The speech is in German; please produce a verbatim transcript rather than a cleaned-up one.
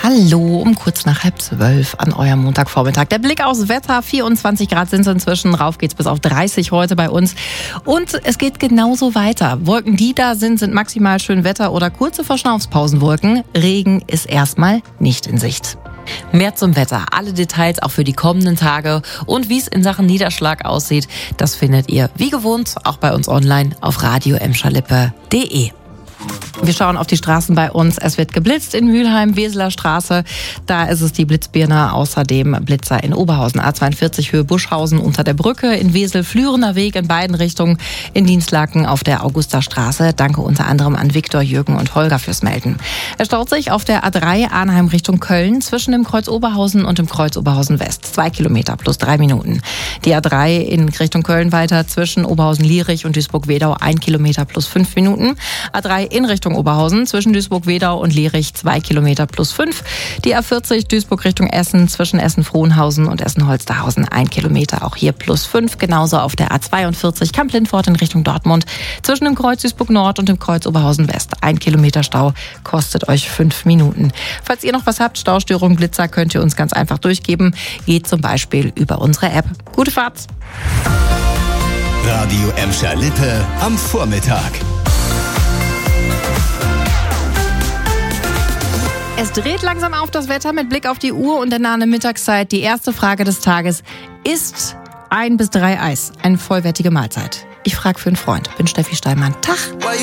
Hallo, um kurz nach halb zwölf an eurem Montagvormittag. Der Blick aufs Wetter, vierundzwanzig Grad sind es inzwischen, rauf geht's bis auf dreißig heute bei uns. Und es geht genauso weiter. Wolken, die da sind, sind maximal schön Wetter oder kurze Verschnaufspausenwolken. Regen ist erstmal nicht in Sicht. Mehr zum Wetter, alle Details auch für die kommenden Tage und wie es in Sachen Niederschlag aussieht, das findet ihr wie gewohnt auch bei uns online auf radio emscherlippe punkt de. Wir schauen auf die Straßen bei uns. Es wird geblitzt in Mülheim, Weseler Straße. Da ist es die Blitzbirne. Außerdem Blitzer in Oberhausen, A zweiundvierzig Höhe Buschhausen unter der Brücke. In Wesel Flürener Weg in beiden Richtungen. In Dienstlaken auf der Augusterstraße. Danke unter anderem an Viktor, Jürgen und Holger fürs Melden. Es staut sich auf der A drei Arnheim Richtung Köln zwischen dem Kreuz Oberhausen und dem Kreuz Oberhausen West. Zwei Kilometer plus drei Minuten. Die A drei in Richtung Köln weiter zwischen Oberhausen-Lierich und Duisburg-Wedau ein Kilometer plus fünf Minuten. A drei in Richtung Oberhausen zwischen Duisburg-Wedau und Lierich zwei Kilometer plus fünf. Die A vierzig Duisburg Richtung Essen zwischen Essen-Frohnhausen und Essen-Holsterhausen ein Kilometer, auch hier plus fünf. Genauso auf der A zweiundvierzig Kamp-Lindfort in Richtung Dortmund zwischen dem Kreuz Duisburg-Nord und dem Kreuz Oberhausen West. Ein Kilometer Stau kostet euch fünf Minuten. Falls ihr noch was habt, Staustörungen, Blitzer, könnt ihr uns ganz einfach durchgeben. Geht zum Beispiel über unsere App. Gute Fahrt! Radio Emscher-Lippe am Vormittag. Es dreht langsam auf das Wetter mit Blick auf die Uhr und der nahen Mittagszeit. Die erste Frage des Tages: Ist ein bis drei Eis eine vollwertige Mahlzeit? Ich frage für einen Freund. Bin Steffi Steinmann. Tag!